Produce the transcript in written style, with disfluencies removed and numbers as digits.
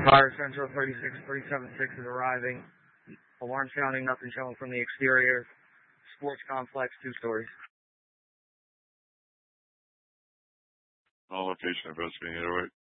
Fire Central 37376 is arriving. Alarm sounding, nothing showing from the exterior. Sports complex, 2 stories. All location investigating 808.